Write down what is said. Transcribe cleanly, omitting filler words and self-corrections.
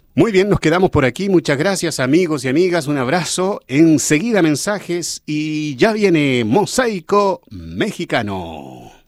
Muy bien, nos quedamos por aquí. Muchas gracias, amigos y amigas. Un abrazo. Enseguida mensajes y ya viene Mosaico Mexicano.